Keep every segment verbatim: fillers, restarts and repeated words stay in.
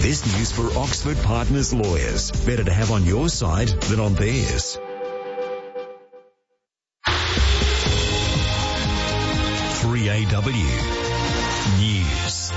This news for Oxford Partners Lawyers. Better to have on your side than on theirs. three A W News.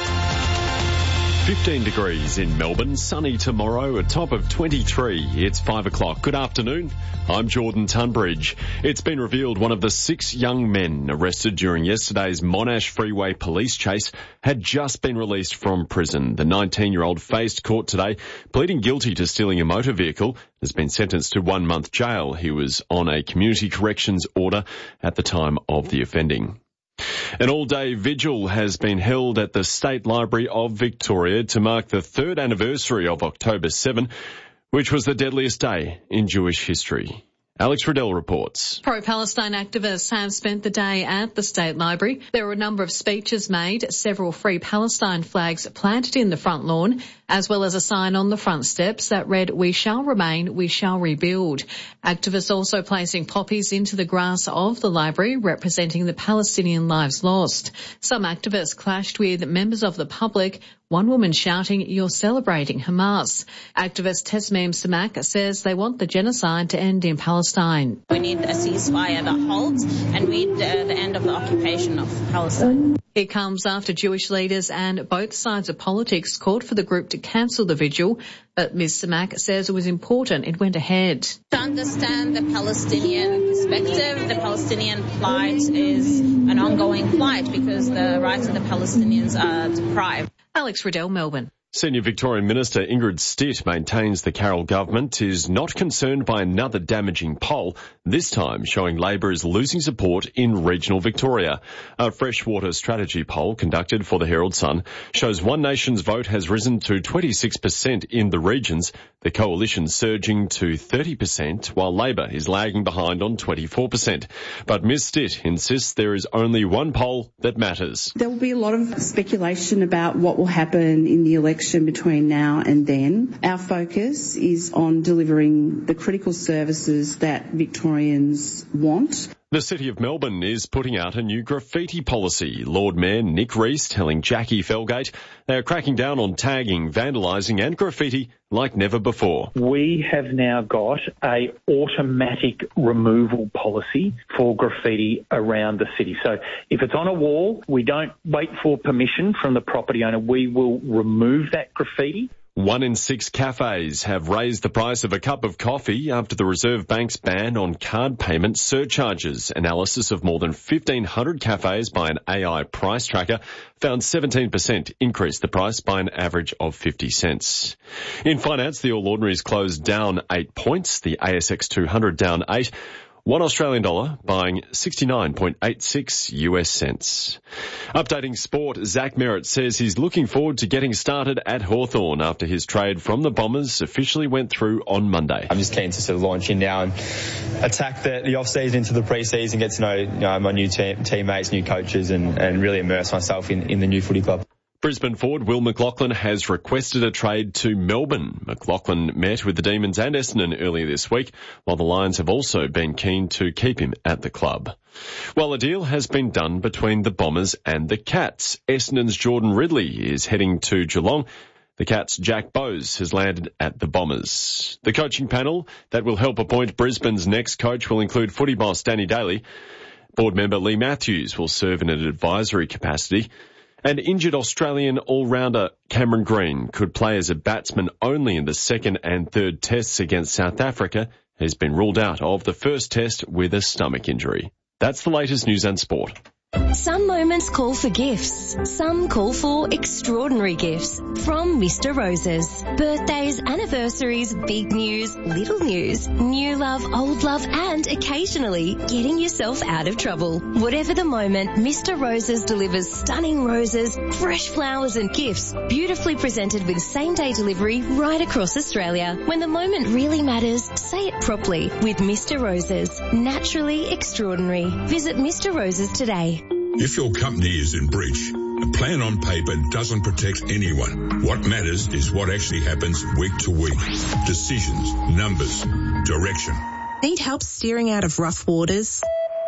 fifteen degrees in Melbourne, sunny tomorrow, a top of twenty-three. It's five o'clock. Good afternoon. I'm Jordan Tunbridge. It's been revealed one of the six young men arrested during yesterday's Monash Freeway police chase had just been released from prison. The nineteen-year-old faced court today, pleading guilty to stealing a motor vehicle, has been sentenced to one month jail. He was on a community corrections order at the time of the offending. An all-day vigil has been held at the State Library of Victoria to mark the third anniversary of October seventh, which was the deadliest day in Jewish history. Alex Riddell reports. Pro-Palestine activists have spent the day at the State Library. There were a number of speeches made, several Free Palestine flags planted in the front lawn, as well as a sign on the front steps that read, "We shall remain, we shall rebuild." Activists also placing poppies into the grass of the library, representing the Palestinian lives lost. Some activists clashed with members of the public, one woman shouting, "You're celebrating Hamas." Activist Tesmim Samak says they want the genocide to end in Palestine. We need a ceasefire that halts and we need uh, the end of the occupation of Palestine. It comes after Jewish leaders and both sides of politics called for the group to cancel the vigil, but Miz Samak says it was important it went ahead. To understand the Palestinian perspective, the Palestinian plight is an ongoing plight because the rights of the Palestinians are deprived. Alex Riddell, Melbourne. Senior Victorian Minister Ingrid Stitt maintains the Carroll government is not concerned by another damaging poll, this time showing Labor is losing support in regional Victoria. A freshwater strategy poll conducted for the Herald Sun shows One Nation's vote has risen to twenty-six percent in the regions, the coalition surging to thirty percent, while Labor is lagging behind on twenty-four percent. But Miz Stitt insists there is only one poll that matters. There will be a lot of speculation about what will happen in the election between now and then. Our focus is on delivering the critical services that Victorians want. The City of Melbourne is putting out a new graffiti policy. Lord Mayor Nick Rees telling Jackie Felgate they are cracking down on tagging, vandalising and graffiti like never before. We have now got a automatic removal policy for graffiti around the city. So if it's on a wall, we don't wait for permission from the property owner. We will remove that graffiti. One in six cafes have raised the price of a cup of coffee after the Reserve Bank's ban on card payment surcharges. Analysis of more than fifteen hundred cafes by an A I price tracker found seventeen percent increased the price by an average of fifty cents. In finance, the All Ordinaries closed down eight points, the A S X two hundred down eight. One Australian dollar buying sixty-nine point eight six U S cents. Updating sport, Zach Merritt says he's looking forward to getting started at Hawthorn after his trade from the Bombers officially went through on Monday. I'm just keen to sort of launch in now and attack the, the off-season into the pre-season, get to know, you know my new team, teammates, new coaches and, and really immerse myself in, in the new footy club. Brisbane forward Will McLachlan has requested a trade to Melbourne. McLachlan met with the Demons and Essendon earlier this week, while the Lions have also been keen to keep him at the club. Well, a deal has been done between the Bombers and the Cats. Essendon's Jordan Ridley is heading to Geelong. The Cats' Jack Bowes has landed at the Bombers. The coaching panel that will help appoint Brisbane's next coach will include footy boss Danny Daly. Board member Lee Matthews will serve in an advisory capacity. And injured Australian all-rounder Cameron Green could play as a batsman only in the second and third tests against South Africa. He's been ruled out of the first test with a stomach injury. That's the latest news and sport. Some moments call for gifts. Some call for extraordinary gifts from Mister Roses. Birthdays, anniversaries, big news, little news, new love, old love, and occasionally getting yourself out of trouble. Whatever the moment, Mister Roses delivers stunning roses, fresh flowers and gifts, beautifully presented with same-day delivery right across Australia. When the moment really matters, say it properly with Mister Roses. Naturally extraordinary. Visit Mister Roses today. If your company is in breach, a plan on paper doesn't protect anyone. What matters is what actually happens week to week. Decisions, numbers, direction. Need help steering out of rough waters?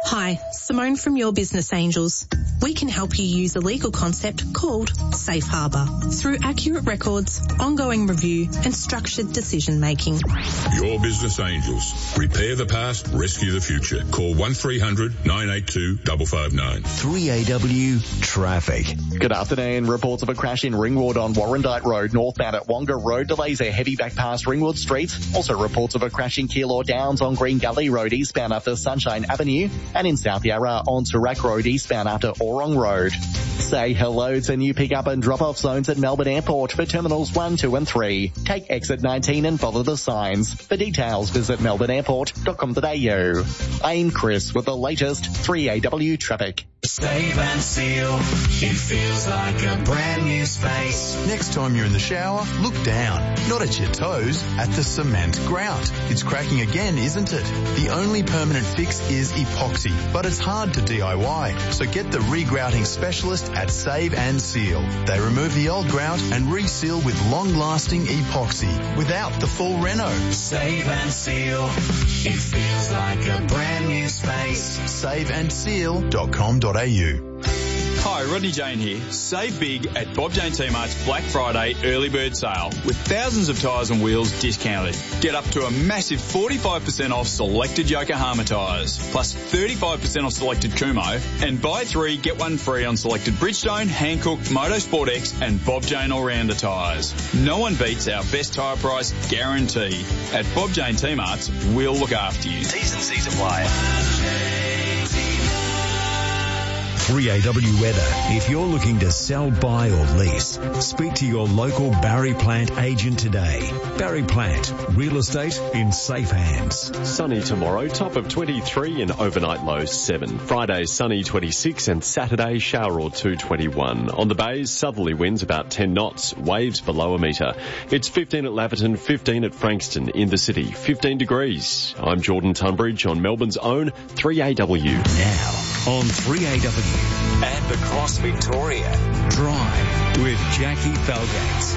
Hi, Simone from Your Business Angels. We can help you use a legal concept called Safe Harbour through accurate records, ongoing review and structured decision making. Your Business Angels. Repair the past, rescue the future. Call one three hundred nine eight two five five nine. three A W Traffic. Good afternoon. Reports of a crash in Ringwood on Warrandyte Road, northbound at Wonga Road. Delays are heavy back past Ringwood Street. Also reports of a crash in Keilor Downs on Green Gully Road, eastbound after Sunshine Avenue. And in South Yarra on Turak Road, eastbound after Orong Road. Say hello to new pick-up and drop-off zones at Melbourne Airport for Terminals one, two and three. Take exit nineteen and follow the signs. For details, visit melbourne airport dot com dot a u. I'm Chris with the latest three A W traffic. Save and seal. It feels like a brand new space. Next time you're in the shower, look down, not at your toes, at the cement grout. It's cracking again, isn't it? The only permanent fix is epoxy, but it's hard to D I Y. So get the regrouting specialist at Save and Seal. They remove the old grout and reseal with long-lasting epoxy without the full reno. Save and seal. It feels like a brand new space. save and seal dot com dot a u. Hi, Rodney Jane here. Save big at Bob Jane T-Mart's Black Friday early bird sale with thousands of tyres and wheels discounted. Get up to a massive forty-five percent off selected Yokohama tyres, plus thirty-five percent off selected Kumo, and buy three, get one free on selected Bridgestone, Hankook, Motorsport X and Bob Jane All-Rounder tyres. No one beats our best tyre price guarantee. At Bob Jane T-Mart's, we'll look after you. T's and C's apply. three A W weather. If you're looking to sell, buy or lease, speak to your local Barry Plant agent today. Barry Plant, real estate in safe hands. Sunny tomorrow, top of twenty-three and overnight low seven. Friday sunny twenty-six and Saturday shower or two twenty-one. On the bays, southerly winds about ten knots, waves below a metre. It's fifteen at Laverton, fifteen at Frankston. In the city, fifteen degrees. I'm Jordan Tunbridge on Melbourne's own three A W. Now on three A W. And across Victoria. Drive with Jackie Felgates.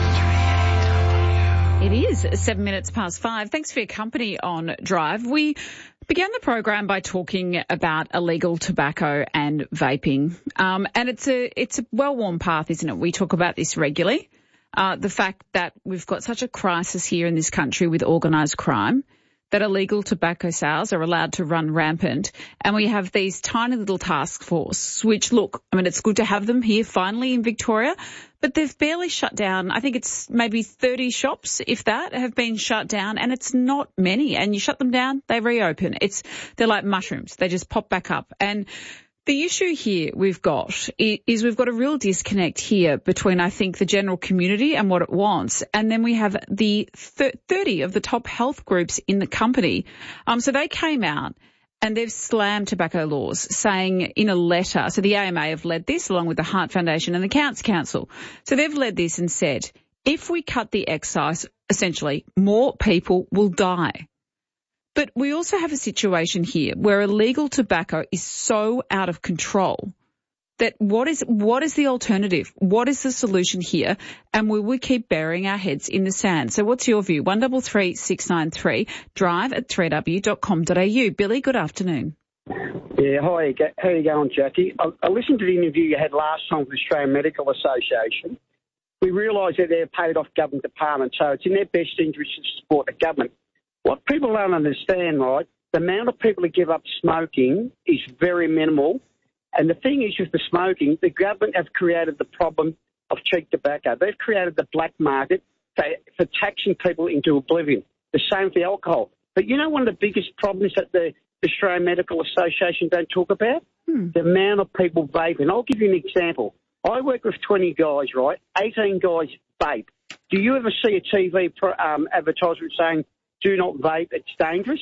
It is seven minutes past five. Thanks for your company on Drive. We began the program by talking about illegal tobacco and vaping. Um, and it's a, it's a well-worn path, isn't it? We talk about this regularly. Uh, the fact that we've got such a crisis here in this country with organised crime, that illegal tobacco sales are allowed to run rampant. And we have these tiny little task force, which look, I mean, it's good to have them here finally in Victoria, but they've barely shut down. I think it's maybe thirty shops, if that, have been shut down, and it's not many. And you shut them down, they reopen. It's, they're like mushrooms. They just pop back up. And the issue here we've got is we've got a real disconnect here between, I think, the general community and what it wants, and then we have the thirty of the top health groups in the company. Um, so they came out and they've slammed tobacco laws, saying in a letter, so the A M A have led this along with the Heart Foundation and the Counts Council. So they've led this and said, if we cut the excise, essentially, more people will die. But we also have a situation here where illegal tobacco is so out of control that what is what is the alternative? What is the solution here? And will we keep burying our heads in the sand? So what's your view? one three three six nine three, drive at three w dot com dot a u. Billy, good afternoon. Yeah, hi. How are you going, Jackie? I, I listened to the interview you had last time with the Australian Medical Association. We realise that they're paid off government departments, so it's in their best interest to support the government. What people don't understand, right, the amount of people who give up smoking is very minimal. And the thing is with the smoking, the government have created the problem of cheap tobacco. They've created the black market for, for taxing people into oblivion. The same with the alcohol. But you know one of the biggest problems that the Australian Medical Association don't talk about? Hmm. The amount of people vaping. I'll give you an example. I work with twenty guys, right? eighteen guys vape. Do you ever see a T V pro, um, advertisement saying, do not vape, it's dangerous?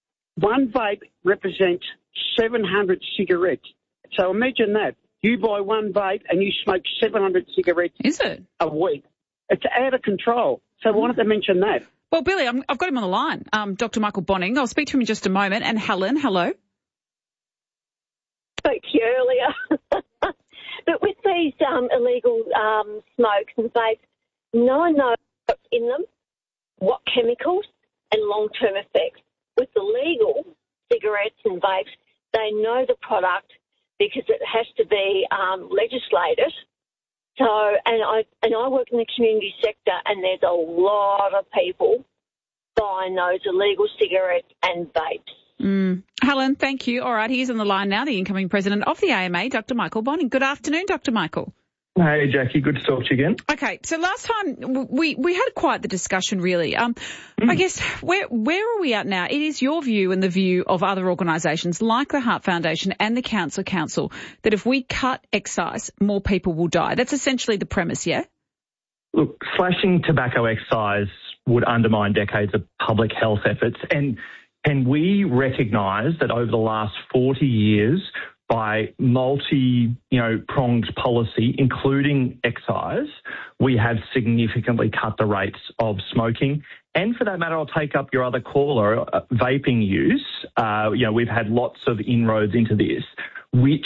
One vape represents seven hundred cigarettes. So imagine that. You buy one vape and you smoke seven hundred cigarettes Is it? a week. It's out of control. So I wanted to mention that. Well, Billy, I'm, I've got him on the line, um, Doctor Michael Bonning. I'll speak to him in just a moment. And Helen, hello. Spoke to you earlier. But with these um, illegal um, smokes and vapes, no one knows what's in them, what chemicals, and long-term effects. With the legal cigarettes and vapes, They know the product because it has to be um, legislated. So, and I and I work in the community sector, and there's a lot of people buying those illegal cigarettes and vapes. Mm. Helen, thank you. All right, he's on the line now, the incoming president of the A M A, Doctor Michael Bonning. Good afternoon, Doctor Michael. Hey, Jackie, good to talk to you again. Okay, so last time we, we had quite the discussion, really. Um, mm. I guess, where where are we at now? It is your view and the view of other organisations like the Heart Foundation and the Cancer Council that if we cut excise, more people will die. That's essentially the premise, yeah? Look, slashing tobacco excise would undermine decades of public health efforts, and and we recognise that over the last forty years, by multi, you know, pronged policy, including excise, we have significantly cut the rates of smoking. And for that matter, I'll take up your other caller, uh, vaping use. Uh, you know, we've had lots of inroads into this, which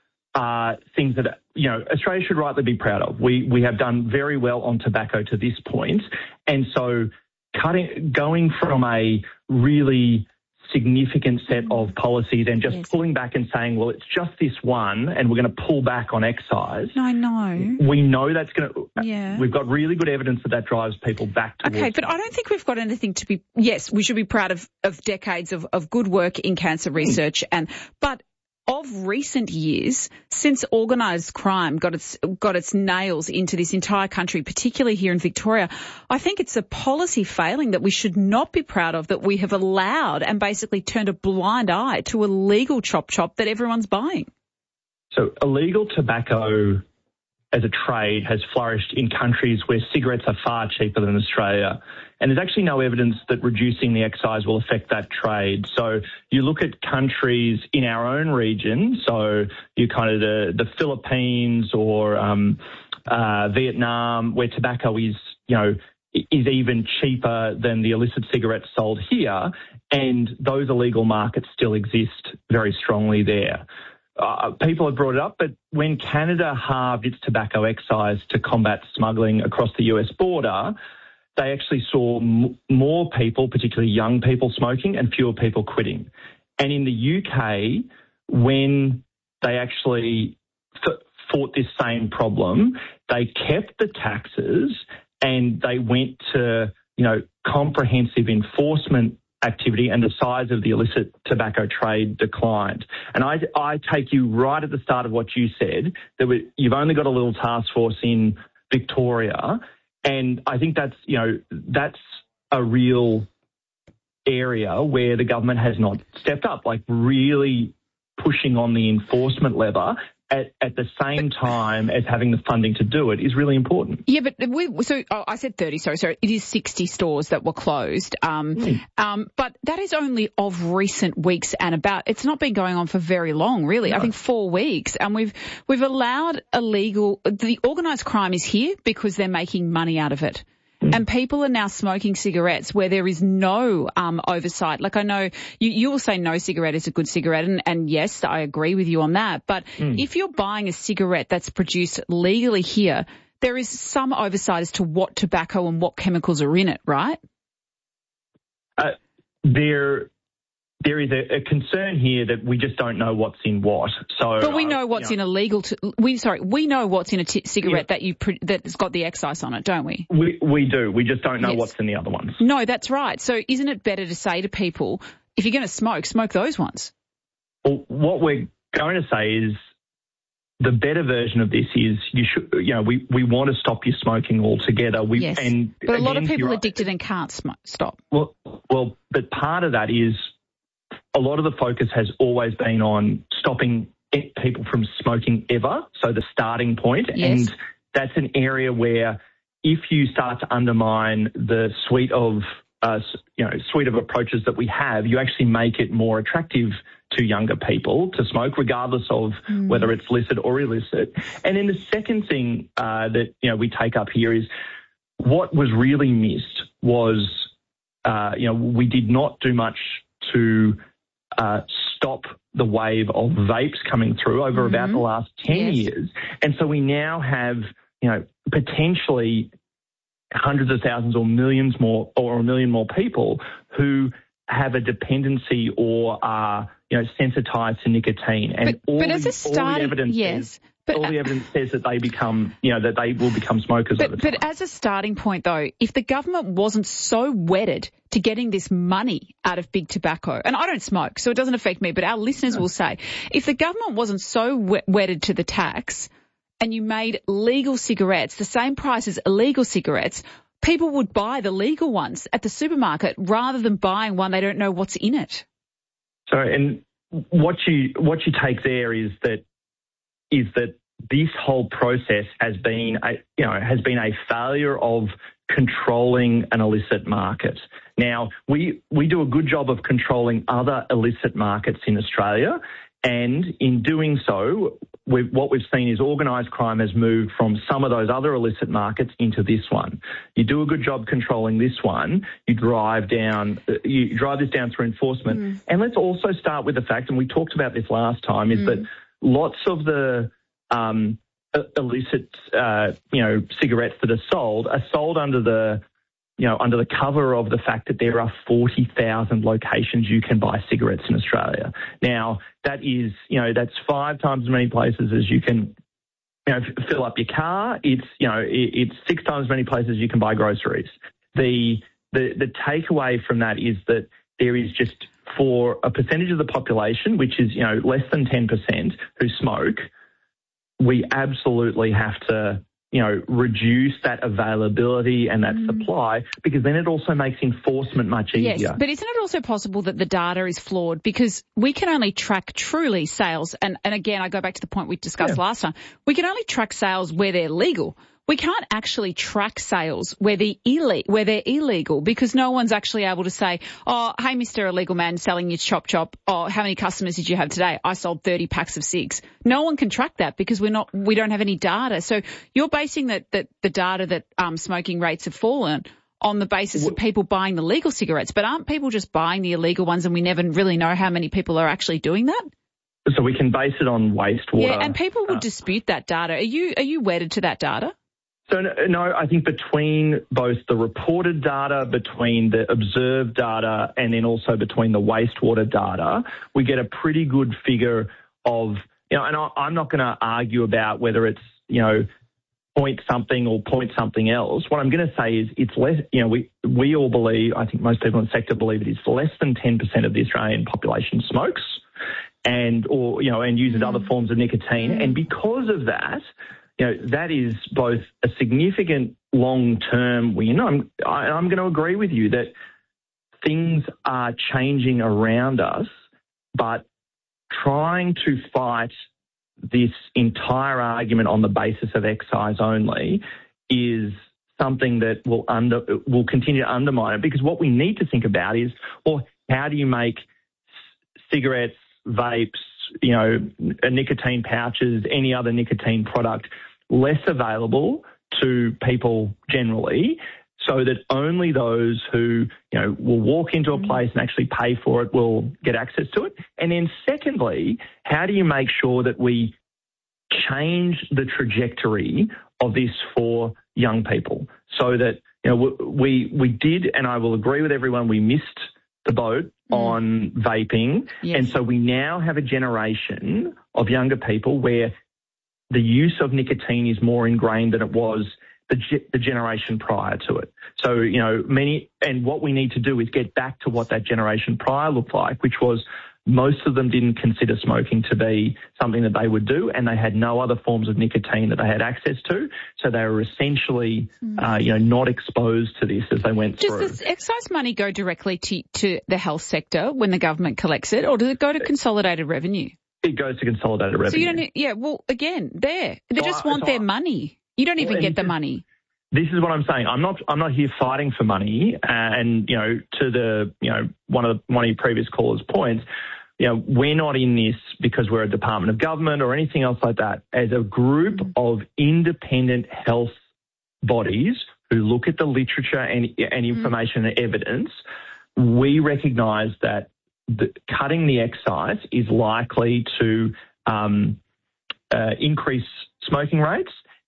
are things that, you know, Australia should rightly be proud of. We we have done very well on tobacco to this point. And so cutting, going from a really significant set of policies and just yes. pulling back and saying, well, it's just this one and we're going to pull back on excise. No, I know. We know that's going to, yeah. we've got really good evidence that that drives people back towards. Okay, but I don't think we've got anything to be, yes, we should be proud of, of decades of, of good work in cancer research mm. and, but of recent years, since organised crime got its got its nails into this entire country, particularly here in Victoria, I think it's a policy failing that we should not be proud of, that we have allowed and basically turned a blind eye to a legal chop chop that everyone's buying. So illegal tobacco as a trade has flourished in countries where cigarettes are far cheaper than Australia. And there's actually no evidence that reducing the excise will affect that trade. So you look at countries in our own region, so you kind of the, the Philippines or um, uh, Vietnam, where tobacco is, you know, is even cheaper than the illicit cigarettes sold here, and those illegal markets still exist very strongly there. Uh, people have brought it up, but when Canada halved its tobacco excise to combat smuggling across the U S border, they actually saw m- more people, particularly young people, smoking and fewer people quitting. And in the U K, when they actually f- fought this same problem, they kept the taxes and they went to, you know, comprehensive enforcement activity, and the size of the illicit tobacco trade declined. And I, I take you right at the start of what you said, that we, you've only got a little task force in Victoria, and I think that's, you know, that's a real area where the government has not stepped up, like really pushing on the enforcement lever at, at the same time as having the funding to do it is really important. Yeah, but we, so oh, I said thirty, sorry, sorry. It is sixty stores that were closed. Um, mm. um, but that is only of recent weeks and about. It's not been going on for very long, really. No. I think four weeks. And we've, we've allowed illegal, the organised crime is here because they're making money out of it. And people are now smoking cigarettes where there is no um, oversight. Like I know you, you will say no cigarette is a good cigarette, and, and yes, I agree with you on that. But mm. if you're buying a cigarette that's produced legally here, there is some oversight as to what tobacco and what chemicals are in it, right? Uh, there, there is a, a concern here that we just don't know what's in what. So, but we know what's uh, you know, in a legal. T- we sorry, we know what's in a t- cigarette yeah. that you pre- that's got the excise on it, don't we? We we do. We just don't know yes. what's in the other ones. No, that's right. So, isn't it better to say to people, if you're going to smoke, smoke those ones? Well, what we're going to say is the better version of this is you should. You know, we, we want to stop you smoking altogether. We yes. and but a again, lot of people are right. addicted and can't sm- stop. Well, well, but part of that is a lot of the focus has always been on stopping people from smoking ever, so the starting point. Yes. And that's an area where if you start to undermine the suite of, uh, you know, suite of approaches that we have, you actually make it more attractive to younger people to smoke, regardless of mm. whether it's licit or illicit. And then the second thing uh, that, you know, we take up here is what was really missed was, uh, you know, we did not do much to Uh, stop the wave of vapes coming through over mm-hmm. about the last ten yes. years. And so we now have, you know, potentially hundreds of thousands or millions more or a million more people who have a dependency or are, you know, sensitized to nicotine. And but, all, but the, as a starting, all the evidence yes, says, but, all the evidence says that they become, you know, that they will become smokers but, over time. But as a starting point, though, if the government wasn't so wedded to getting this money out of big tobacco, and I don't smoke, so it doesn't affect me, but our listeners no. will say, if the government wasn't so wedded to the tax and you made legal cigarettes the same price as illegal cigarettes, people would buy the legal ones at the supermarket rather than buying one they don't know what's in it. So, and what you what you take there is that is that this whole process has been a you know has been a failure of controlling an illicit market. Now, we we do a good job of controlling other illicit markets in Australia, and in doing so, we've, what we've seen is organised crime has moved from some of those other illicit markets into this one. You do a good job controlling this one, you drive down, you drive this down through enforcement. Mm. And let's also start with the fact, and we talked about this last time, is mm. that lots of the um, illicit, uh, you know, cigarettes that are sold are sold under the you know, under the cover of the fact that there are forty thousand locations you can buy cigarettes in Australia. Now, that is, you know, that's five times as many places as you can, you know, f- fill up your car. It's, you know, it, it's six times as many places you can buy groceries. The, the, the takeaway from that is that there is just, for a percentage of the population, which is, you know, less than ten percent who smoke, we absolutely have to, you know, reduce that availability and that mm. supply, because then it also makes enforcement much easier. Yes, but isn't it also possible that the data is flawed? Because we can only track truly sales, and, and again, I go back to the point we discussed yeah. last time, we can only track sales where they're legal. We can't actually track sales where, the ille- where they're illegal, because no one's actually able to say, oh, hey, Mister Illegal Man selling your Chop Chop, oh, how many customers did you have today? I sold thirty packs of cigs. No one can track that because we're not, we don't have any data. So you're basing that, that the data that um, smoking rates have fallen on the basis of people buying the legal cigarettes, but aren't people just buying the illegal ones and we never really know how many people are actually doing that? So we can base it on wastewater. Yeah, and people would uh, dispute that data. Are you, are you wedded to that data? So, no, I think between both the reported data, between the observed data, and then also between the wastewater data, we get a pretty good figure of, you know, and I'm not going to argue about whether it's, you know, point something or point something else. What I'm going to say is it's less, you know, we, we all believe, I think most people in the sector believe it is less than ten percent of the Australian population smokes and, or, you know, and uses mm. other forms of nicotine. Mm. And because of that, you know, that is both a significant long-term win. I'm, I, I'm going to agree with you that things are changing around us, but trying to fight this entire argument on the basis of excise only is something that will under will continue to undermine it. Because what we need to think about is, well, how do you make cigarettes, vapes, you know, nicotine pouches, any other nicotine product less available to people generally, so that only those who, you know, will walk into a place and actually pay for it will get access to it? And then secondly, how do you make sure that we change the trajectory of this for young people so that, you know, we, we did, and I will agree with everyone, we missed the boat mm. on vaping. Yes. And so we now have a generation of younger people where the use of nicotine is more ingrained than it was the, the generation prior to it. So, you know, many, and what we need to do is get back to what that generation prior looked like, which was most of them didn't consider smoking to be something that they would do, and they had no other forms of nicotine that they had access to. So they were essentially, mm. uh, you know, not exposed to this as they went does through. Does this excise money go directly to, to the health sector when the government collects it, or does it go to consolidated revenue? It goes to consolidated revenue. So you don't, yeah, well, again, there. They so just I, want so their I, money. You don't even well, get the money. This is what I'm saying. I'm not. I'm not here fighting for money. Uh, and you know, to the you know one of the, one of your previous callers' points, you know, we're not in this because we're a department of government or anything else like that. As a group of independent health bodies who look at the literature and and information mm. and evidence, we recognise that the, cutting the excise is likely to um, uh, increase smoking rates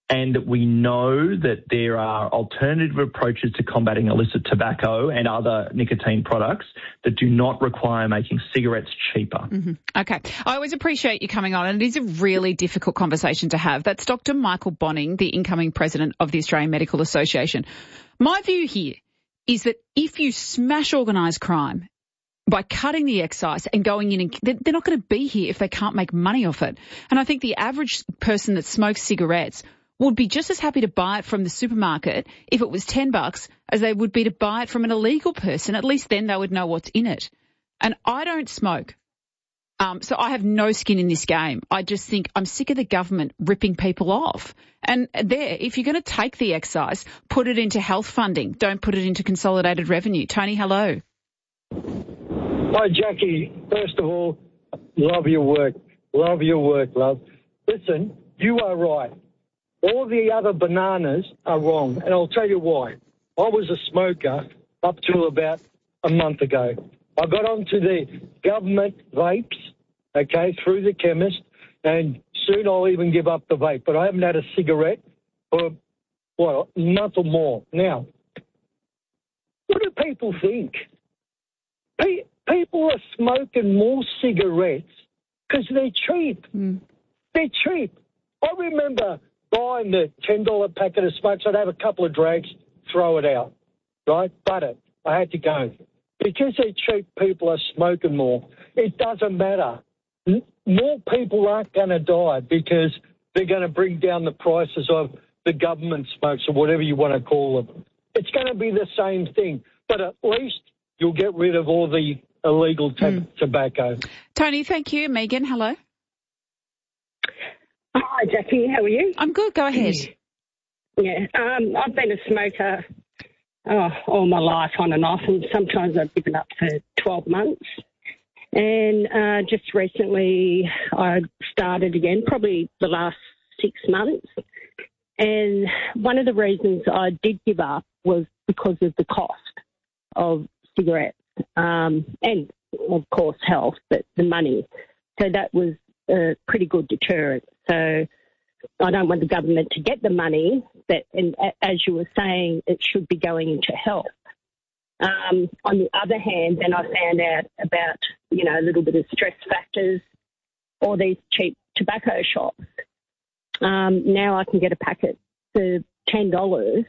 and we know that there are alternative approaches to combating illicit tobacco and other nicotine products that do not require making cigarettes cheaper. Mm-hmm. Okay. I always appreciate you coming on, and it is a really difficult conversation to have. That's Doctor Michael Bonning, the incoming president of the Australian Medical Association. My view here is that if you smash organised crime by cutting the excise and going in, and they're not going to be here if they can't make money off it. And I think the average person that smokes cigarettes would be just as happy to buy it from the supermarket if it was ten bucks as they would be to buy it from an illegal person. At least then they would know what's in it. And I don't smoke. Um, so I have no skin in this game. I just think I'm sick of the government ripping people off. And there, if you're going to take the excise, put it into health funding. Don't put it into consolidated revenue. Tony, hello. Hi, Jackie. First of all, love your work. Love your work, love. Listen, you are right. All the other bananas are wrong, and I'll tell you why. I was a smoker up till about a month ago. I got onto the government vapes, okay, through the chemist, and soon I'll even give up the vape. But I haven't had a cigarette for, what, a month or more. Now, what do people think? Pe- people are smoking more cigarettes because they're cheap. Mm. They're cheap. I remember buying the ten dollar packet of smokes. I'd have a couple of drags, throw it out, right? But it. I had to go. Because they're cheap, people are smoking more. It doesn't matter. More people aren't going to die because they're going to bring down the prices of the government smokes or whatever you want to call them. It's going to be the same thing. But at least you'll get rid of all the illegal t- mm. tobacco. Tony, thank you. Megan, hello. Hi, Jackie. How are you? I'm good. Go ahead. Yeah, um, I've been a smoker oh, all my life, on and off, and sometimes I've given up for twelve months. And uh, just recently I started again, probably the last six months. And one of the reasons I did give up was because of the cost of cigarettes um, and, of course, health, but the money. So that was a pretty good deterrent. So I don't want the government to get the money, that, and as you were saying, it should be going into health. Um, on the other hand, then I found out about, you know, a little bit of stress factors, all these cheap tobacco shops. Um, now I can get a packet for ten dollars,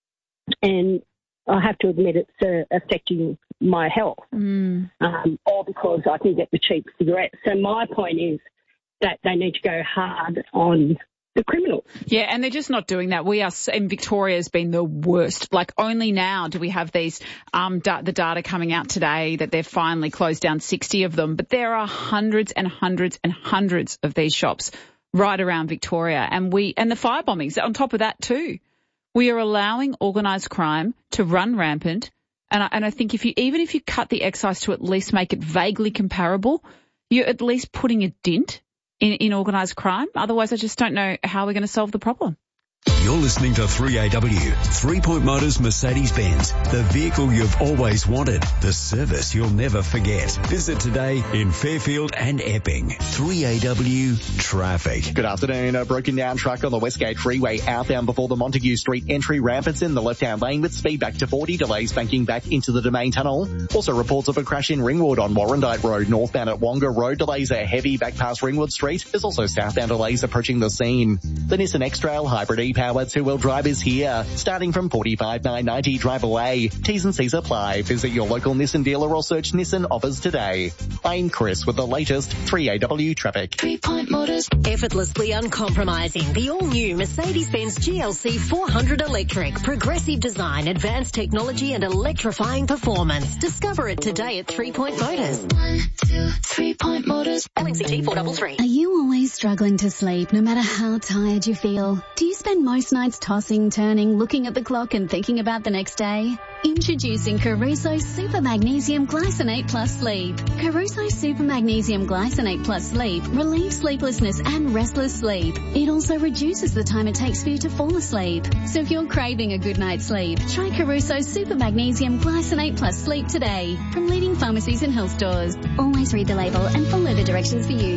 and I have to admit it's uh, affecting my health, mm. um, all because I can get the cheap cigarettes. So my point is that they need to go hard on the criminals. Yeah, and they're just not doing that. We are, in Victoria has been the worst. Like, only now do we have these, um, da- the data coming out today that they've finally closed down sixty of them. But there are hundreds and hundreds and hundreds of these shops right around Victoria. And we, and the fire bombings on top of that too. We are allowing organised crime to run rampant. And I, and I think if you, even if you cut the excise to at least make it vaguely comparable, you're at least putting a dent in, in organised crime. Otherwise, I just don't know how we're going to solve the problem. You're listening to three A W, Three Point Motors Mercedes-Benz, the vehicle you've always wanted, the service you'll never forget. Visit today in Fairfield and Epping. three A W Traffic. Good afternoon. A broken down truck on the Westgate Freeway outbound before the Montague Street entry ramp. It's in the left-hand lane with speed back to forty, delays banking back into the Domain Tunnel. Also reports of a crash in Ringwood on Warrandyte Road, northbound at Wonga Road. Delays are heavy back past Ringwood Street. There's also southbound delays approaching the scene. The Nissan X-Trail Hybrid E-Powered two-wheel drive is here, starting from forty-five thousand nine hundred ninety. Drive away. T's and C's apply. Visit your local Nissan dealer or search Nissan offers today. I'm Chris with the latest three A W traffic. Three Point Motors. Effortlessly uncompromising. The all-new Mercedes-Benz G L C four hundred Electric. Progressive design, advanced technology and electrifying performance. Discover it today at Three Point Motors. One, two, Three Point Motors. L X C T four three three. Are you always struggling to sleep no matter how tired you feel? Do you spend most nights tossing, turning, looking at the clock and thinking about the next day? Introducing Caruso Super Magnesium Glycinate Plus Sleep. Caruso Super Magnesium Glycinate Plus Sleep relieves sleeplessness and restless sleep. It also reduces the time it takes for you to fall asleep. So if you're craving a good night's sleep, try Caruso Super Magnesium Glycinate Plus Sleep today from leading pharmacies and health stores. Always read the label and follow the directions for use.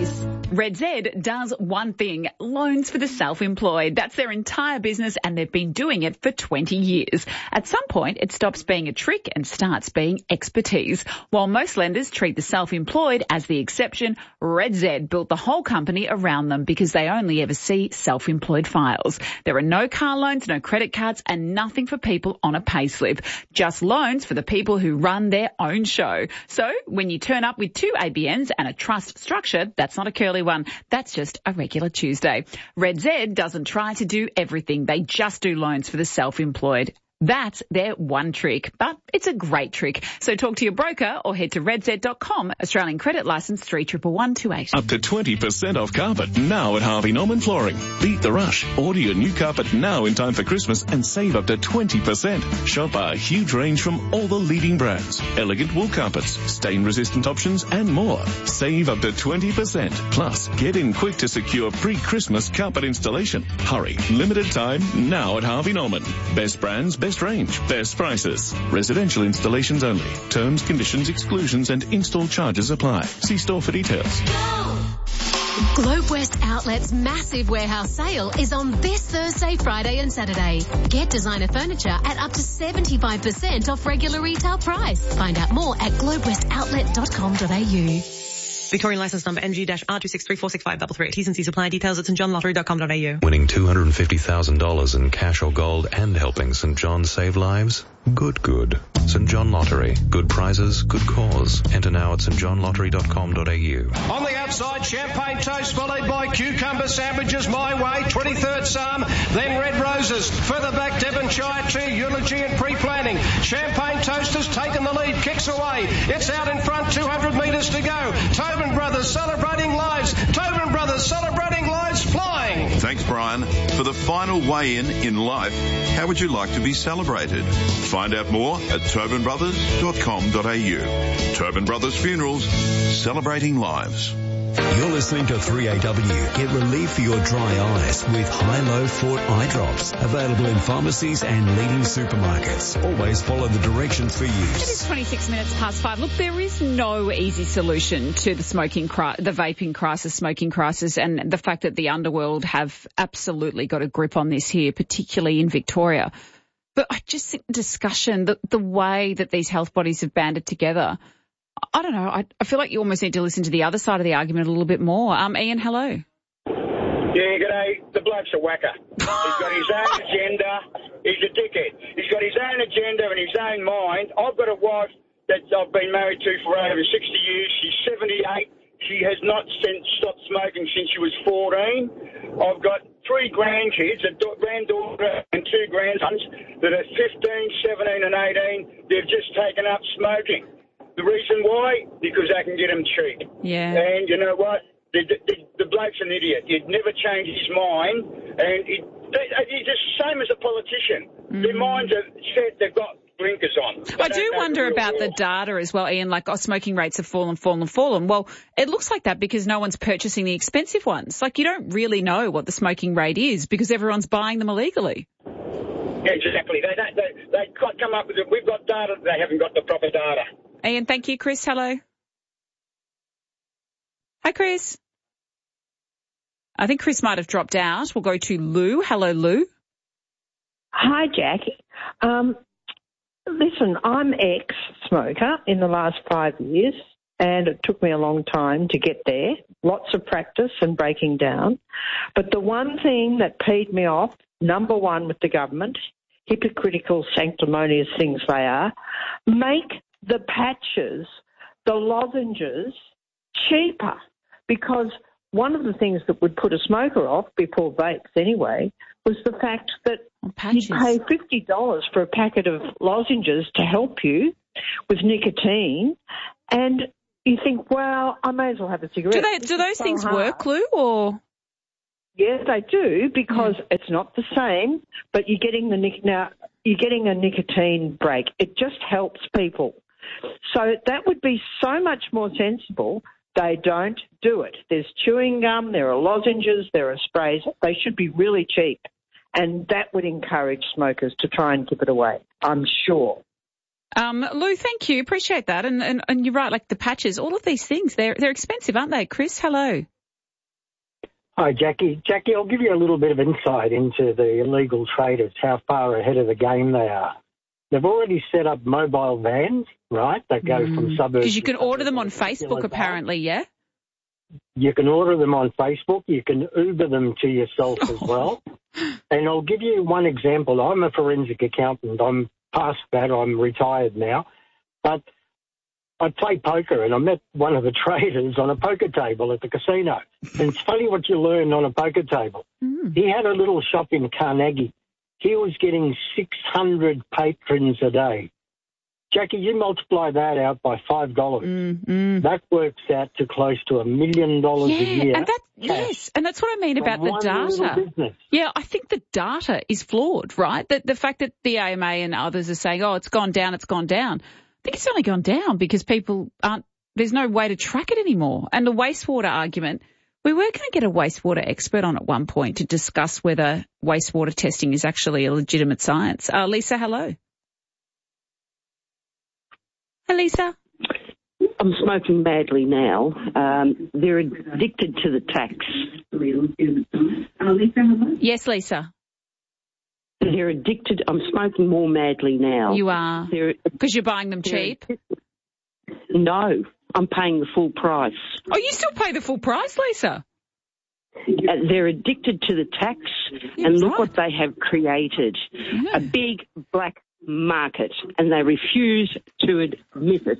Red Z does one thing, loans for the self-employed. That's their entire business and they've been doing it for twenty years. At some point, it stops being a trick and starts being expertise. While most lenders treat the self-employed as the exception, Red Z built the whole company around them because they only ever see self-employed files. There are no car loans, no credit cards and nothing for people on a payslip. Just loans for the people who run their own show. So when you turn up with two A B Ns and a trust structure, that's not a curly one. That's just a regular Tuesday. Red Z doesn't try to do everything. They just do loans for the self-employed. That's their one trick, but it's a great trick. So talk to your broker or head to red z dot com. Australian credit licence three one one one two eight. Up to twenty percent off carpet now at Harvey Norman Flooring. Beat the rush. Order your new carpet now in time for Christmas and save up to twenty percent. Shop our huge range from all the leading brands. Elegant wool carpets, stain-resistant options and more. Save up to twenty percent. Plus, get in quick to secure pre-Christmas carpet installation. Hurry. Limited time now at Harvey Norman. Best brands, best range, best prices. Residential installations only. Terms, conditions, exclusions and install charges apply. See store for details. Globe West Outlet's massive warehouse sale is on this Thursday, Friday and Saturday. Get designer furniture at up to seventy-five percent off regular retail price. Find out more at globe west outlet dot com dot a u. Victorian licence number N G R two six three four six five three three. T's and C's apply. Details at st john lottery dot com dot a u. Winning two hundred fifty thousand dollars in cash or gold and helping St John save lives? Good, good. St John Lottery. Good prizes, good cause. Enter now at st john lottery dot com dot a u. On the outside, champagne toast followed by cucumber sandwiches my way, twenty-third Psalm, then red roses. Further back, Devonshire two, eulogy and pre-planning. Champagne toast has taken the lead, kicks away. It's out in front, two hundred metres to go. Tobin Brothers celebrating lives. Tobin Brothers celebrating lives flying. Thanks, Brian. For the final weigh-in in life, how would you like to be celebrated? Find out more at tobin brothers dot com dot a u. Tobin Brothers Funerals, celebrating lives. You're listening to three A W. Get relief for your dry eyes with High-Low Fort Eye Drops. Available in pharmacies and leading supermarkets. Always follow the directions for use. It is twenty-six minutes past five. Look, there is no easy solution to the smoking, cri- the vaping crisis, smoking crisis, and the fact that the underworld have absolutely got a grip on this here, particularly in Victoria. But I just think the discussion, the, the way that these health bodies have banded together, I don't know, I, I feel like you almost need to listen to the other side of the argument a little bit more. Um, Ian, hello. Yeah, g'day. The bloke's a whacker. He's got his own agenda. He's a dickhead. He's got his own agenda and his own mind. I've got a wife that I've been married to for over sixty years. She's seventy-eight. She has not since stopped smoking since she was fourteen. I've got three grandkids, a granddaughter and two grandsons that are fifteen, seventeen and eighteen. They've just taken up smoking. The reason why? Because they can get them cheap. Yeah. And you know what? The, the, the bloke's an idiot. He'd never change his mind. And he, they, he's just the same as a politician. Mm. Their minds are set, they've got blinkers on. They I do wonder about the data as well, Ian, like, oh, smoking rates have fallen, fallen, fallen. Well, it looks like that because no one's purchasing the expensive ones. Like, you don't really know what the smoking rate is because everyone's buying them illegally. Yeah, exactly. They, they, they, they come up with it. We've got data, they haven't got the proper data. Ian, thank you. Chris, hello. Hi, Chris. I think Chris might have dropped out. We'll go to Lou. Hello, Lou. Hi, Jackie. Um, listen, I'm ex-smoker in the last five years, and it took me a long time to get there. Lots of practice and breaking down. But the one thing that peed me off, number one with the government, hypocritical, sanctimonious things they are, make the patches, the lozenges, cheaper, because one of the things that would put a smoker off, before vapes anyway, was the fact that you pay fifty dollars for a packet of lozenges to help you with nicotine, and you think, well, I may as well have a cigarette. Do, they, do those so things hard. work, Lou, or...? Yes, they do, because mm. it's not the same, but you're getting the nic- now you're getting a nicotine break. It just helps people. So that would be so much more sensible. They don't do it. There's chewing gum, there are lozenges, there are sprays. They should be really cheap, and that would encourage smokers to try and give it away, I'm sure. Um, Lou, thank you. Appreciate that. And, and, and you're right, like the patches, all of these things, they're, they're expensive, aren't they? Chris, hello. Hi, Jackie. Jackie, I'll give you a little bit of insight into the illegal traders, how far ahead of the game they are. They've already set up mobile vans, right, that go mm. from suburbs... Because you can order them on Facebook, apparently, yeah? You can order them on Facebook. You can Uber them to yourself as well. And I'll give you one example. I'm a forensic accountant. I'm past that. I'm retired now. But I play poker, and I met one of the traders on a poker table at the casino. And it's funny what you learn on a poker table. Mm. He had a little shop in Carnegie. He was getting six hundred patrons a day. Jackie, you multiply that out by five dollars. Mm, mm. That works out to close to a million dollars yeah, a year. And that, yes, and that's what I mean about the data. Yeah, I think the data is flawed, right? The, the fact that the A M A and others are saying, oh, it's gone down, it's gone down. I think it's only gone down because people aren't, there's no way to track it anymore. And the wastewater argument, we were going to get a wastewater expert on at one point to discuss whether wastewater testing is actually a legitimate science. Uh, Lisa, hello. Hi, Lisa. I'm smoking badly now. Um, they're addicted to the tax. Yes, Lisa. They're addicted. I'm smoking more madly now. You are? Because you're buying them cheap? No, I'm paying the full price. Oh, you still pay the full price, Lisa? Uh, they're addicted to the tax, yeah, and look right. what they have created. Yeah. A big black market, and they refuse to admit it.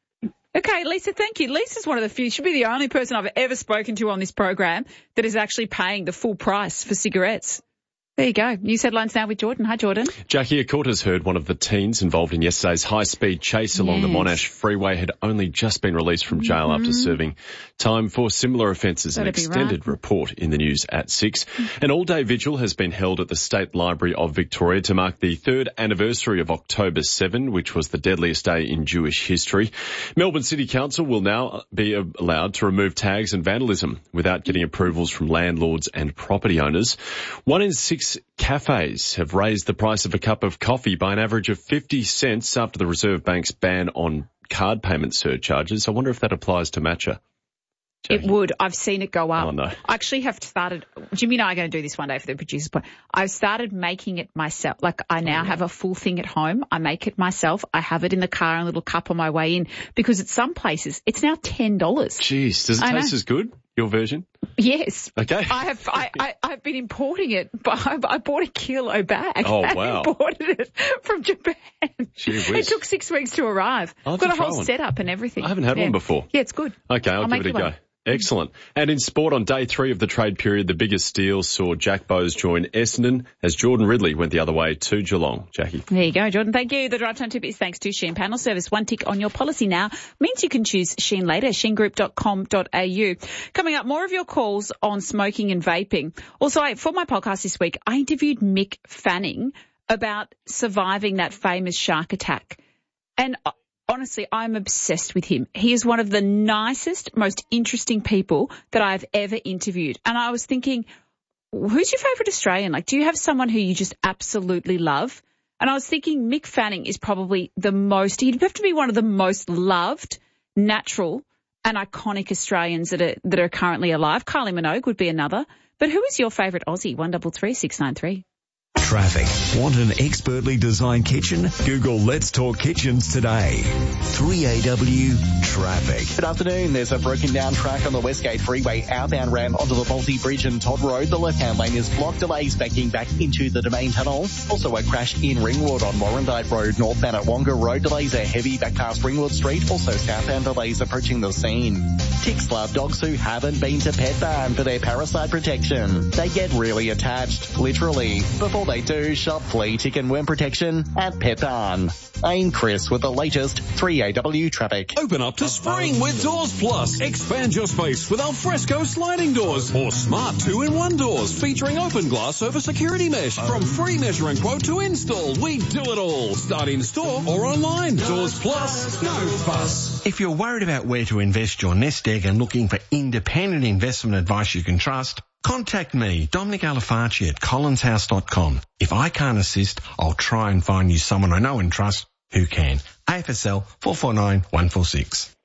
Okay, Lisa, thank you. Lisa's one of the few, she'll be the only person I've ever spoken to on this program that is actually paying the full price for cigarettes. There you go. News headlines now with Jordan. Hi, Jordan. Jackie, a court has heard one of the teens involved in yesterday's high-speed chase along yes. the Monash Freeway had only just been released from jail mm-hmm. after serving time for similar offences. An extended right. report in the news at six. An all-day vigil has been held at the State Library of Victoria to mark the third anniversary of October seventh, which was the deadliest day in Jewish history. Melbourne City Council will now be allowed to remove tags and vandalism without getting approvals from landlords and property owners. One in six cafes have raised the price of a cup of coffee by an average of fifty cents after the Reserve Bank's ban on card payment surcharges. I wonder if that applies to matcha. Jackie. It would. I've seen it go up. Oh, no. I actually have started, Jimmy and I are going to do this one day for the producer's point. I've started making it myself. Like I now oh, yeah. have a full thing at home. I make it myself. I have it in the car in a little cup on my way in because at some places it's now ten dollars. Jeez, does it I taste know. as good? Your version? Yes. Okay. I have I, I, I've been importing it, but I, I bought a kilo back. Oh, wow. I imported it from Japan. Gee whiz. It took six weeks to arrive. I'll I've got a whole one. setup and everything. I haven't had yeah. one before. Yeah, it's good. Okay, I'll, I'll give it a go. One. Excellent. And in sport, on day three of the trade period, the biggest deal saw Jack Bowes join Essendon as Jordan Ridley went the other way to Geelong. Jackie. There you go, Jordan. Thank you. The drive time tip is thanks to Sheen Panel Service. One tick on your policy now means you can choose Sheen later, sheen group dot com dot a u. Coming up, more of your calls on smoking and vaping. Also, I, for my podcast this week, I interviewed Mick Fanning about surviving that famous shark attack. And honestly, I'm obsessed with him. He is one of the nicest, most interesting people that I've ever interviewed. And I was thinking, who's your favourite Australian? Like, do you have someone who you just absolutely love? And I was thinking Mick Fanning is probably the most, he'd have to be one of the most loved, natural and iconic Australians that are, that are currently alive. Kylie Minogue would be another. But who is your favourite Aussie? one three three six nine three. Traffic. Want an expertly designed kitchen? Google Let's Talk Kitchens today. three A W Traffic. Good afternoon. There's a broken down track on the Westgate Freeway outbound ramp onto the Balti Bridge and Todd Road. The left-hand lane is blocked. Delays backing back into the Domain Tunnel. Also a crash in Ringwood on Warrandyte Road, northbound at Wonga Road. Delays are heavy back past Ringwood Street. Also southbound delays approaching the scene. Ticks love dogs who haven't been to Pet Barn for their parasite protection. They get really attached, literally. Before they do, shop flea, tick and worm protection at Pet Barn. I'm Chris with the latest three A W traffic. Open up to spring with Doors Plus. Expand your space with Alfresco sliding doors or smart two-in-one doors featuring open glass over security mesh. From free measuring quote to install, we do it all. Start in store or online. Doors Plus, no fuss. If you're worried about where to invest your nest egg and looking for independent investment advice you can trust, contact me, Dominic Alafarci at collins house dot com. If I can't assist, I'll try and find you someone I know and trust who can. A F S L four four nine one four six.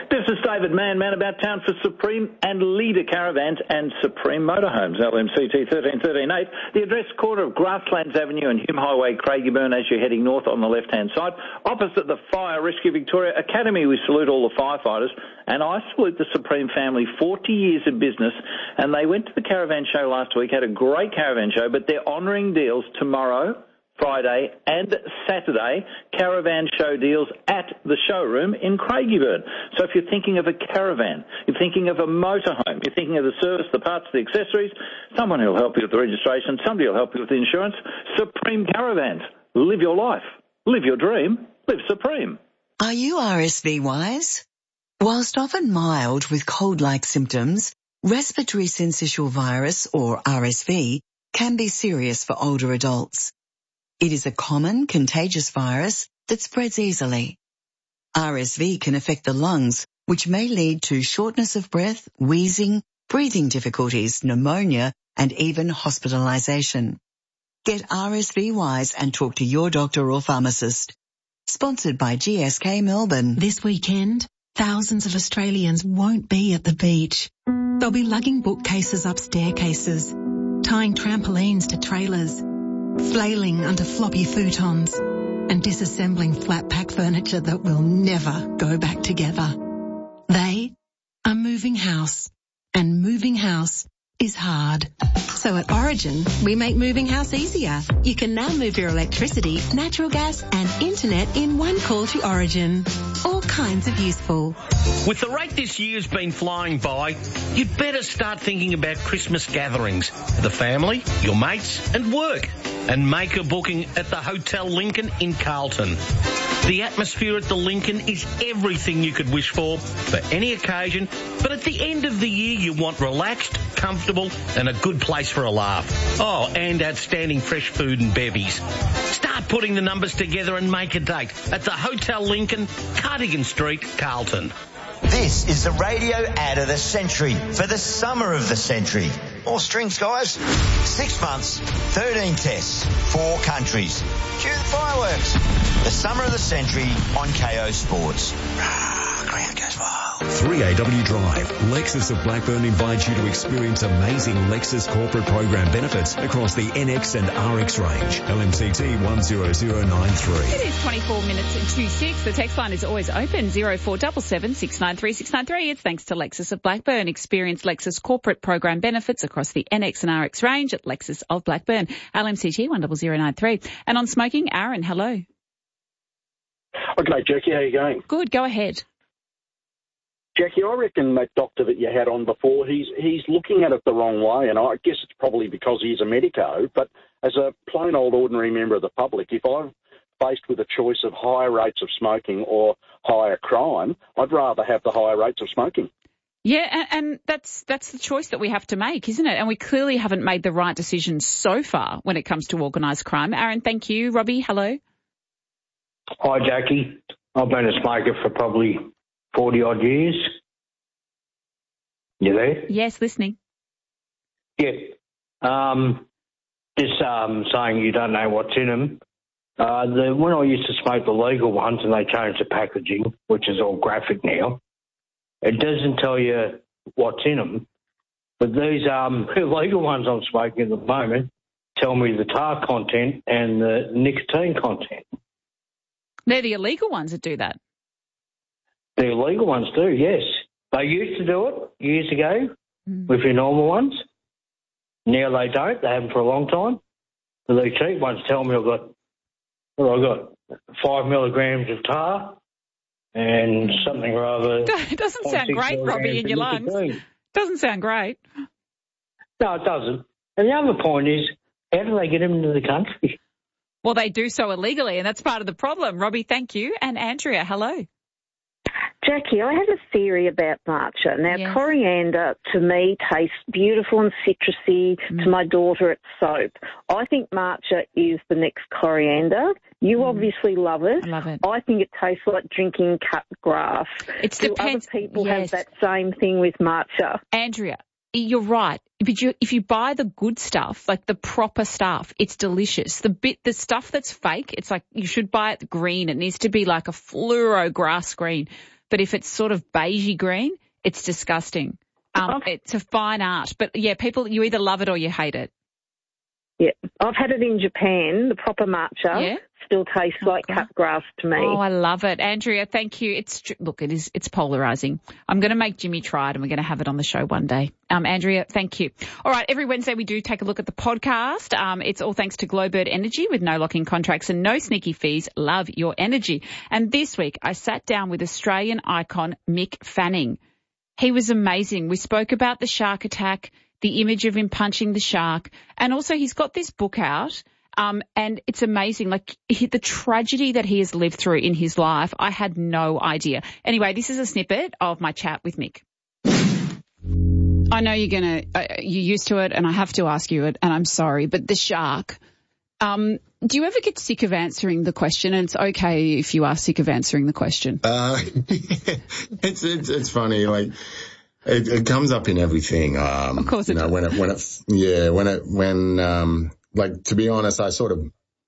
This is David Mann, man about town for Supreme and Leader Caravans and Supreme Motorhomes, L M C T one three one three eight. The address corner of Grasslands Avenue and Hume Highway, Craigieburn, as you're heading north on the left-hand side. Opposite the Fire Rescue Victoria Academy, we salute all the firefighters, and I salute the Supreme family, forty years of business, and they went to the caravan show last week, had a great caravan show, but they're honouring deals tomorrow, Friday and Saturday, caravan show deals at the showroom in Craigieburn. So if you're thinking of a caravan, you're thinking of a motorhome, you're thinking of the service, the parts, the accessories, someone who'll help you with the registration, somebody will help you with the insurance. Supreme Caravans. Live your life. Live your dream. Live Supreme. Are you R S V wise? Whilst often mild with cold-like symptoms, respiratory syncytial virus, or R S V, can be serious for older adults. It is a common contagious virus that spreads easily. R S V can affect the lungs, which may lead to shortness of breath, wheezing, breathing difficulties, pneumonia, and even hospitalisation. Get R S V wise and talk to your doctor or pharmacist. Sponsored by G S K Melbourne. This weekend, thousands of Australians won't be at the beach. They'll be lugging bookcases up staircases, tying trampolines to trailers, flailing under floppy futons, and disassembling flat-pack furniture that will never go back together. They are moving house, and moving house is hard. So at Origin, we make moving house easier. You can now move your electricity, natural gas and internet in one call to Origin. All kinds of useful. With the rate this year's been flying by, you'd better start thinking about Christmas gatherings, the family, your mates and work, and make a booking at the Hotel Lincoln in Carlton. The atmosphere at the Lincoln is everything you could wish for, for any occasion, but at the end of the year you want relaxed, comfortable and a good place for a laugh. Oh, and outstanding fresh food and bevies. Start putting the numbers together and make a date at the Hotel Lincoln, Cardigan Street, Carlton. This is the radio ad of the century for the summer of the century. More strings, guys. Six months, thirteen tests, four countries. Cue the fireworks. The summer of the century on K O Sports. Ground goes wild. three A W Drive. Lexus of Blackburn invites you to experience amazing Lexus corporate program benefits across the N X and R X range. L M C T one zero zero nine three. It is twenty-four minutes to six. The text line is always open, zero four seven seven, six nine three, six nine three. It's thanks to Lexus of Blackburn. Experience Lexus corporate program benefits across the N X and R X range at Lexus of Blackburn. L M C T one zero zero nine three. And on smoking, Aaron, hello. Okay, Jackie, how you going? Good, go ahead. Jackie, I reckon that doctor that you had on before, he's he's looking at it the wrong way, and I guess it's probably because he's a medico, but as a plain old ordinary member of the public, if I'm faced with a choice of higher rates of smoking or higher crime, I'd rather have the higher rates of smoking. Yeah, and, and that's that's the choice that we have to make, isn't it? And we clearly haven't made the right decision so far when it comes to organised crime. Aaron, thank you. Robbie, hello. Hi, Jackie. I've been a smoker for probably forty-odd years. You there? Yes, listening. Yeah. Um, just um, saying you don't know what's in them. Uh, the, when I used to smoke the legal ones and they changed the packaging, which is all graphic now, it doesn't tell you what's in them. But these um, illegal ones I'm smoking at the moment tell me the tar content and the nicotine content. They're the illegal ones that do that. The illegal ones do, yes. They used to do it years ago mm. with your normal ones. Now they don't. They haven't for a long time. But the cheap ones tell me I've got, well, I've got five milligrams of tar and something or other. It doesn't sound great, Robbie, in your lungs. Doesn't sound great. No, it doesn't. And the other point is, how do they get them into the country? Well, they do so illegally, and that's part of the problem. Robbie, thank you. And Andrea, hello. Jackie, I have a theory about matcha. Now, yes. Coriander, to me, tastes beautiful and citrusy. Mm. To my daughter, it's soap. I think matcha is the next coriander. You mm. obviously love it. I love it. I think it tastes like drinking cut grass. It's Do depends. other people yes. have that same thing with matcha? Andrea, you're right. But you, if you buy the good stuff, like the proper stuff, it's delicious. The bit, the stuff that's fake, it's like you should buy it green. It needs to be like a fluoro grass green. but if it's sort of beigey green, it's disgusting. Um, Okay. It's a fine art. But, yeah, people, you either love it or you hate it. Yeah, I've had it in Japan. The proper matcha Yeah? still tastes like cut grass to me. Oh, I love it. Andrea, thank you. It's tr- Look, it is, it's polarising. I'm going to make Jimmy try it and we're going to have it on the show one day. Um, Andrea, thank you. All right, every Wednesday we do take a look at the podcast. Um, it's all thanks to Glowbird Energy with no lock-in contracts and no sneaky fees. Love your energy. And this week I sat down with Australian icon Mick Fanning. He was amazing. We spoke about the shark attack, the image of him punching the shark, and also he's got this book out, um, and it's amazing. Like he, the tragedy that he has lived through in his life, I had no idea. Anyway, this is a snippet of my chat with Mick. I know you're gonna, uh, you're used to it, and I have to ask you it, and I'm sorry, but the shark. Um, do you ever get sick of answering the question? And it's okay if you are sick of answering the question. Uh, it's, it's, it's funny. Like, it, it comes up in everything. Um, of course it you know, does. when it, when it, yeah, when it, when, um, like, to be honest, I sort of,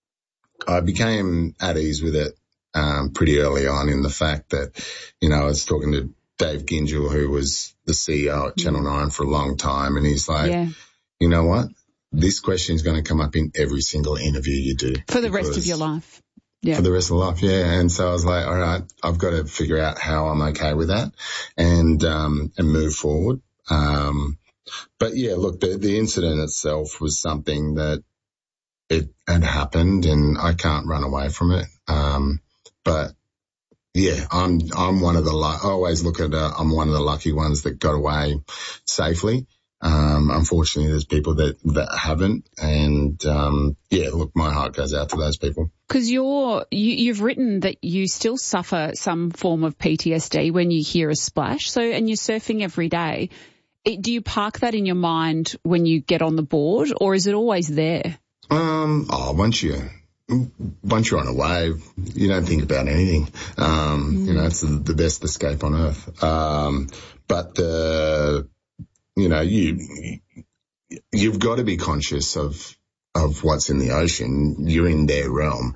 I became at ease with it, um, pretty early on in the fact that, you know, I was talking to Dave Gingell, who was the C E O at Channel nine for a long time. And he's like, Yeah. you know what? This question is going to come up in every single interview you do. For the rest of your life. Yeah. For the rest of life, yeah. And so I was like, all right, I've got to figure out how I'm okay with that and, um, and move forward. Um, but yeah, look, the, the incident itself was something that it had happened and I can't run away from it. Um, but yeah, I'm, I'm one of the, I always look at, uh, I'm one of the lucky ones that got away safely. Um, unfortunately, there's people that, that haven't. And, um, yeah, look, my heart goes out to those people. Because you're, you, you've written that you still suffer some form of P T S D when you hear a splash. So, and you're surfing every day. It, do you park that in your mind when you get on the board, or is it always there? Um, oh, once you, once you're on a wave, you don't think about anything. Um, mm. you know, it's the, the best escape on earth. Um, but, uh, you know, you, you've got to be conscious of, of what's in the ocean. You're in their realm.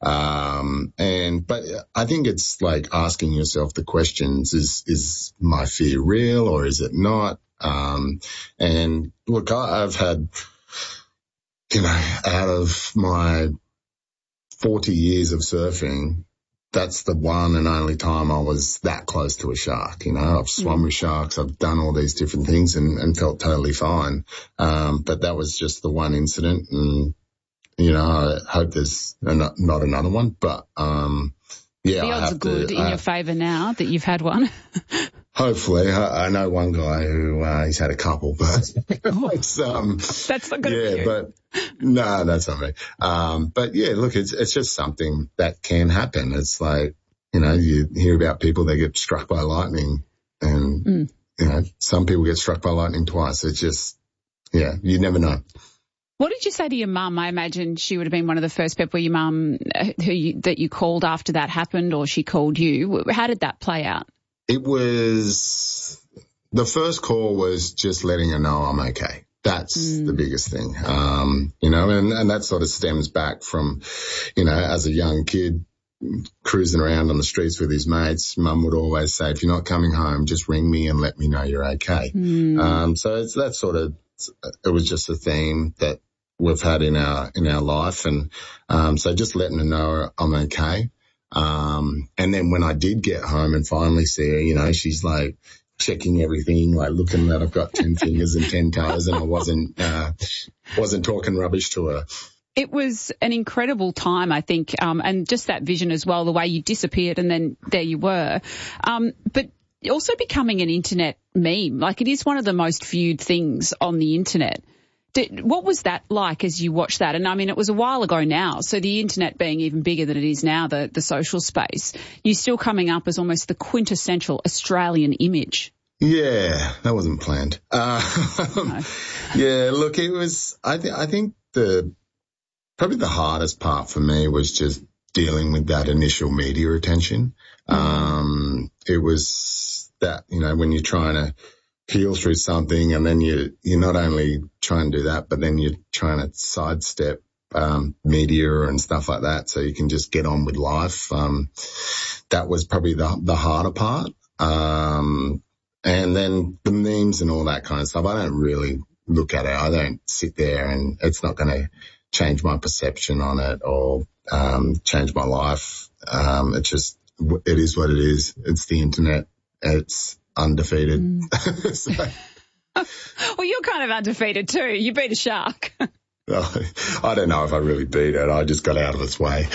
Um, and, but I think it's like asking yourself the questions, is, is my fear real or is it not? Um, and look, I, I've had, you know, out of my forty years of surfing, that's the one and only time I was that close to a shark. You know, I've swum with sharks. I've done all these different things and, and felt totally fine. Um, but that was just the one incident. And, you know, I hope there's not, not another one, but, um, yeah, the I odds have are good to, in uh, your favour now that you've had one. Hopefully. I, I know one guy who, uh, he's had a couple, but it's, um, that's not going to yeah, be you. but no, that's not me. Um, but yeah, look, it's, it's just something that can happen. It's like, you know, you hear about people that get struck by lightning and, mm. you know, some people get struck by lightning twice. It's just, yeah, you never know. What did you say to your mum? I imagine she would have been one of the first people your mum who you, that you called after that happened, or she called you. How did that play out? It was, the first call was just letting her know I'm okay. That's mm. the biggest thing. Um, you know, and, and that sort of stems back from, you know, as a young kid cruising around on the streets with his mates, mum would always say, if you're not coming home, just ring me and let me know you're okay. Mm. Um, so it's that sort of, it was just a theme that we've had in our, in our life. And, um, so just letting her know I'm okay. Um, and then when I did get home and finally see her, you know, she's like checking everything, like looking that I've got ten fingers and ten toes, and I wasn't, uh, wasn't talking rubbish to her. It was an incredible time, I think, um, and just that vision as well, the way you disappeared and then there you were. Um, but also becoming an internet meme, like it is one of the most viewed things on the internet. Did, what was that like as you watched that? And I mean, it was a while ago now, so the internet being even bigger than it is now, the, the social space, you're still coming up as almost the quintessential Australian image. Yeah, that wasn't planned. Uh, no. Yeah, look, it was, I, th- I think the, probably the hardest part for me was just dealing with that initial media attention. Mm. Um, it was that, you know, when you're trying to heal through something and then you, you not only try and do that, but then you're trying to sidestep um, media and stuff like that, so you can just get on with life. Um, that was probably the, the harder part. Um, and then the memes and all that kind of stuff, I don't really look at it. I don't sit there, and it's not going to change my perception on it or um, change my life. Um, it's just, it is what it is. It's the internet. It's undefeated. Mm. so, well, you're kind of undefeated too. You beat a shark. well, I don't know if I really beat it. I just got out of its way.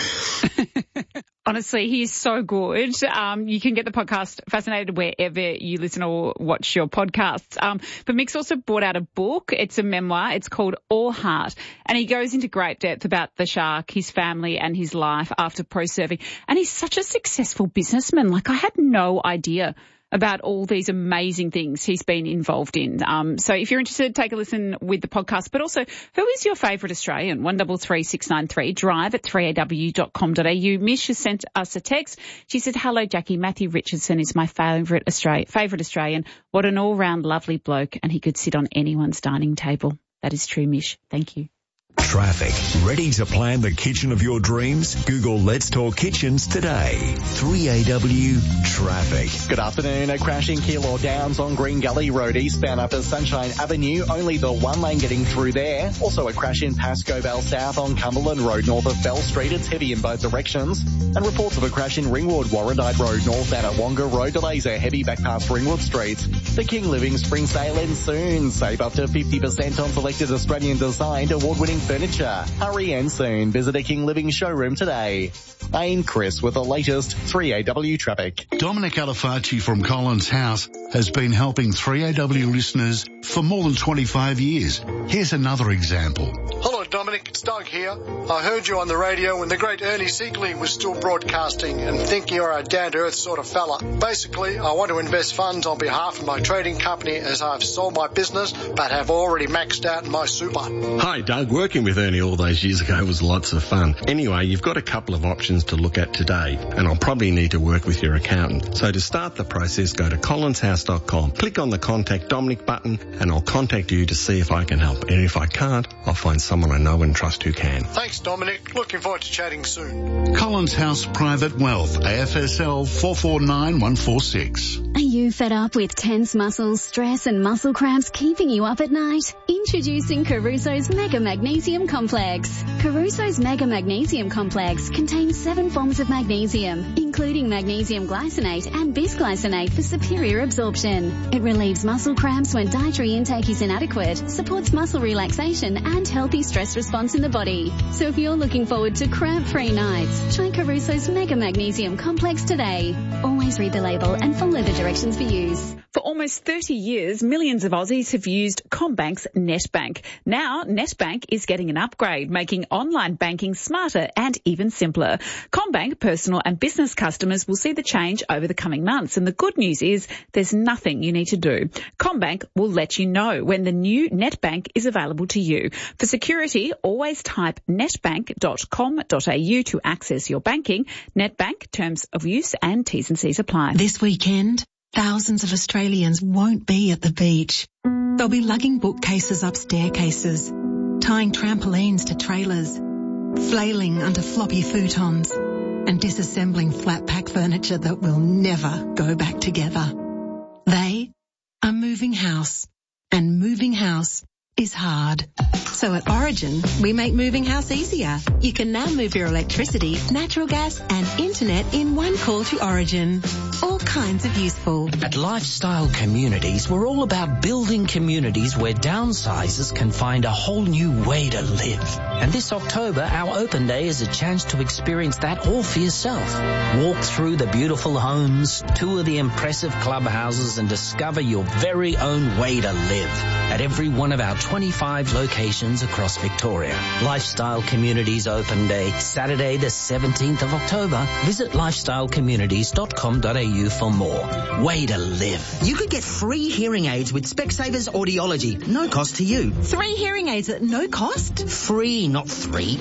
Honestly, he's so good. Um, you can get the podcast Fascinated wherever you listen or watch your podcasts. Um, but Mick's also brought out a book. It's a memoir. It's called All Heart. And he goes into great depth about the shark, his family and his life after pro surfing. And he's such a successful businessman. Like, I had no idea about all these amazing things he's been involved in. Um, so if you're interested, take a listen with the podcast. But also, who is your favourite Australian? one three three six nine three, drive at three a w dot com dot a u. Mish has sent us a text. She said, hello, Jackie. Matthew Richardson is my favourite Australian, favourite Australian. What an all-round lovely bloke, and he could sit on anyone's dining table. That is true, Mish. Thank you. Traffic. Ready to plan the kitchen of your dreams? Google Let's Talk Kitchens today. three A W Traffic. Good afternoon. A crashing Keilor Downs on Green Gully Road eastbound up to Sunshine Avenue. Only the one lane getting through there. Also a crash in Pascoe Bell South on Cumberland Road north of Bell Street. It's heavy in both directions. And reports of a crash in Ringwood, Warrandyte Road northbound at Wonga Road. Delays are heavy back past Ringwood Street. The King Living Spring Sale ends soon. Save up to fifty percent on selected Australian designed award-winning furniture. Hurry and soon. Visit a King Living showroom today. I'm Chris with the latest three A W traffic. Dominic Alafacci from Collins House has been helping three A W listeners for more than twenty-five years. Here's another example. Hello, Dominic. It's Doug here. I heard you on the radio when the great Ernie Siegling was still broadcasting and think you're a down-to-earth sort of fella. Basically, I want to invest funds on behalf of my trading company as I've sold my business but have already maxed out my super. Hi, Doug. Working with Ernie all those years ago was lots of fun. Anyway, you've got a couple of options to look at today, and I'll probably need to work with your accountant. So to start the process, go to collins house dot com, click on the Contact Dominic button, and I'll contact you to see if I can help. And if I can't, I'll find someone I know and trust who can. Thanks, Dominic. Looking forward to chatting soon. Collins House Private Wealth, A F S L four four nine one four six. Are you fed up with tense muscles, stress and muscle cramps keeping you up at night? Introducing Caruso's Mega Magnesium Complex. Caruso's Mega Magnesium Complex contains seven forms of magnesium, including magnesium glycinate and bisglycinate for superior absorption. It relieves muscle cramps when dietary intake is inadequate, supports muscle relaxation and healthy stress response in the body. So if you're looking forward to cramp-free nights, try Caruso's Mega Magnesium Complex today. Always read the label and follow the directions for use. For almost thirty years, millions of Aussies have used CommBank's NetBank. Now, NetBank is getting an upgrade, making online banking smarter and even simpler. CommBank personal and business customers will see the change over the coming months, and the good news is there's nothing you need to do. CommBank will let you know when the new NetBank is available to you. For security, always type netbank dot com dot a u to access your banking. NetBank, terms of use and T's and C's apply. This weekend, thousands of Australians won't be at the beach. They'll be lugging bookcases up staircases, tying trampolines to trailers, flailing under floppy futons, and disassembling flat pack furniture that will never go back together. They are moving house, and moving house is hard. So at Origin, we make moving house easier. You can now move your electricity, natural gas and internet in one call to Origin. All kinds of useful. At Lifestyle Communities, we're all about building communities where downsizers can find a whole new way to live. And this October, our open day is a chance to experience that all for yourself. Walk through the beautiful homes, tour the impressive clubhouses and discover your very own way to live at every one of our twenty-five locations across Victoria. Lifestyle Communities Open Day, Saturday the seventeenth of October. Visit lifestyle communities dot com dot a u for more. Way to live. You could get free hearing aids with Specsavers Audiology. No cost to you. Three hearing aids at no cost? Free, not three.